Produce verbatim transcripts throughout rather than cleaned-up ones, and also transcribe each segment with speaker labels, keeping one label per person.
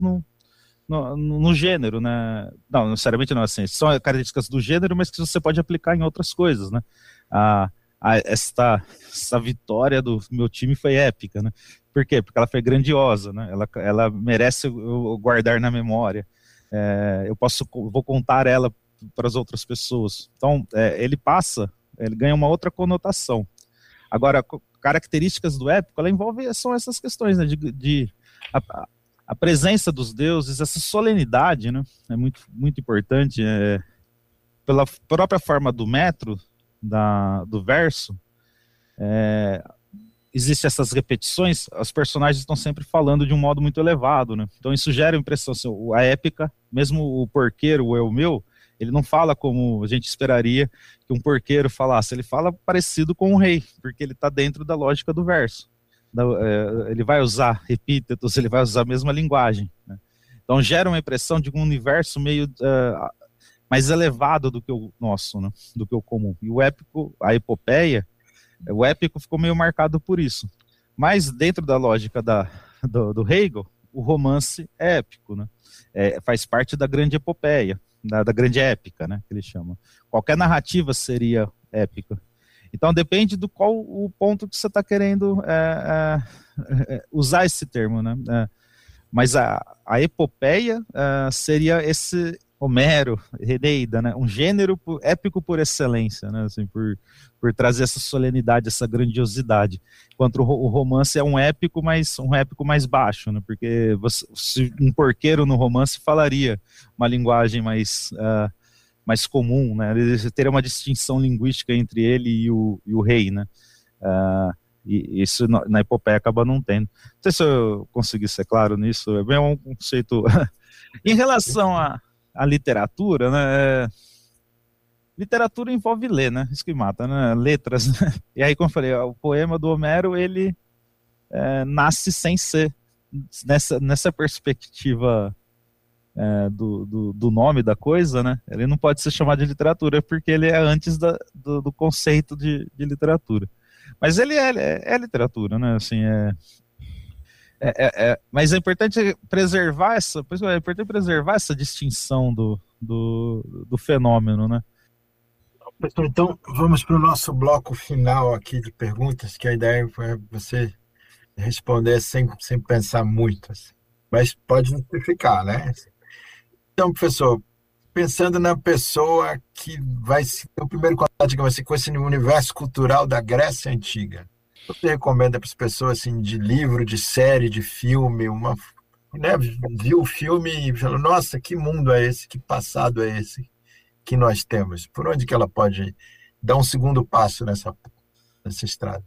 Speaker 1: no, no, no gênero, né? Não, necessariamente não, assim, são características do gênero, mas que você pode aplicar em outras coisas, né? A, a, esta, essa vitória do meu time foi épica, né? Por quê? Porque ela foi grandiosa, né? Ela, ela merece eu guardar na memória. É, eu posso, vou contar ela para as outras pessoas. Então, é, ele passa, ele ganha uma outra conotação. Agora, características do épico, ela envolve, são essas questões, né, de, de a, a presença dos deuses, essa solenidade, né, é muito, muito importante, é, pela própria forma do metro, da, do verso, é, existem essas repetições, os personagens estão sempre falando de um modo muito elevado, né? Então isso gera a impressão, assim, a épica, mesmo o porqueiro, o eu meu, ele não fala como a gente esperaria que um porqueiro falasse, ele fala parecido com o rei, porque ele está dentro da lógica do verso. Da, é, ele vai usar epítetos, ele vai usar a mesma linguagem, né? Então gera uma impressão de um universo meio uh, mais elevado do que o nosso, né? Do que o comum. E o épico, a epopeia, o épico ficou meio marcado por isso. Mas dentro da lógica da, do, do Hegel, o romance é épico, né? É, faz parte da grande epopeia, da, da grande épica, né, que ele chama. Qualquer narrativa seria épica. Então depende do qual o ponto que você está querendo é, é, usar esse termo, né? É, mas a, a epopeia é, seria esse Homero, Eneida, né? Um gênero épico por excelência, né? Assim, por, por trazer essa solenidade, essa grandiosidade. Enquanto o, o romance é um épico, mas um épico mais baixo, né? Porque você, se um porqueiro no romance falaria uma linguagem mais, uh, mais comum, né? Ele teria uma distinção linguística entre ele e o, e o rei, né? Uh, e isso na, na epopeia acaba não tendo. Não sei se eu consegui ser claro nisso, é bem um conceito. Em relação a a literatura, né? Literatura envolve ler, né? Isso que mata, né? Letras, né? E aí, como eu falei, o poema do Homero, ele é, nasce sem ser nessa, nessa perspectiva é, do, do, do nome da coisa, né? Ele não pode ser chamado de literatura porque ele é antes da, do, do conceito de, de literatura. Mas ele é, é, é literatura, né? Assim, é, É, é, é, mas é importante preservar essa, é importante preservar essa distinção do, do, do fenômeno, né?
Speaker 2: Pessoal, então vamos para o nosso bloco final aqui de perguntas, que a ideia é você responder sem, sem pensar muito, assim. Mas pode justificar, né? Então, professor, pensando na pessoa que vai ser o primeiro contato, digamos assim, com esse universo cultural da Grécia Antiga, você recomenda para as pessoas assim, de livro, de série, de filme, uma, né, viu o filme e falou, nossa, que mundo é esse, que passado é esse que nós temos? Por onde que ela pode dar um segundo passo nessa, nessa estrada?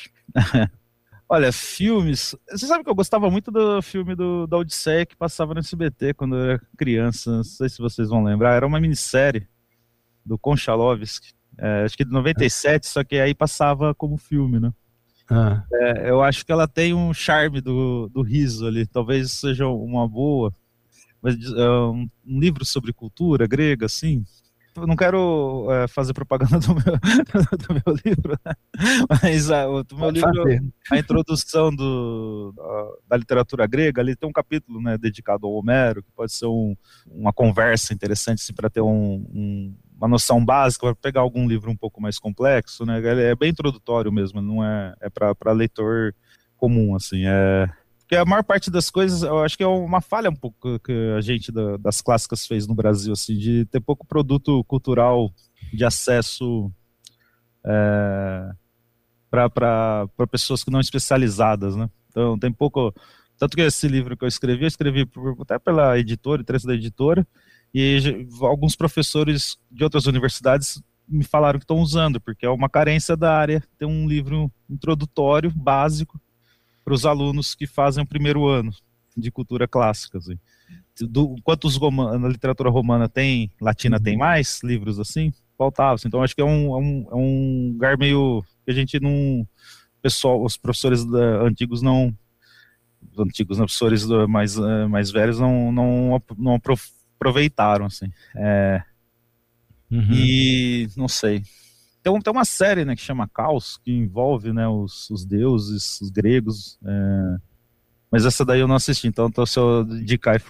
Speaker 1: Olha, filmes... Você sabe que eu gostava muito do filme do, da Odisseia que passava no S B T quando eu era criança, não sei se vocês vão lembrar, era uma minissérie do Konchalovsky, é, acho que de noventa e sete, só que aí passava como filme, né? Ah. É, eu acho que ela tem um charme do, do riso ali, talvez seja uma boa, mas uh, um, um livro sobre cultura grega, assim. Eu não quero uh, fazer propaganda do meu, do meu livro, né? Mas uh, o meu livro, fazer. A introdução do, uh, da literatura grega, ali tem um capítulo, né, dedicado ao Homero, que pode ser um, uma conversa interessante assim, para ter um, um, uma noção básica, para pegar algum livro um pouco mais complexo, né? Ele é bem introdutório mesmo, não é, é para leitor comum, assim, é... Porque a maior parte das coisas, eu acho que é uma falha um pouco que a gente da, das clássicas fez no Brasil, assim, de ter pouco produto cultural de acesso é, para pessoas que não especializadas, né? Então tem pouco... Tanto que esse livro que eu escrevi, eu escrevi por, até pela editora, interesse da editora, e alguns professores de outras universidades me falaram que estão usando, porque é uma carência da área ter um livro introdutório, básico, para os alunos que fazem o primeiro ano de cultura clássica. Assim. Do, quantos na literatura romana tem, latina uhum. tem mais livros assim? Faltava. Assim. Então acho que é um, é, um, é um lugar meio que a gente não... Pessoal, os professores da, antigos não... Os antigos, né, professores da, mais, uh, mais velhos não, não, não aproveitaram. Assim. É, uhum. E não sei... Tem, tem uma série, né, que chama Caos, que envolve, né, os, os deuses, os gregos. É, mas essa daí eu não assisti, então, então se eu indicar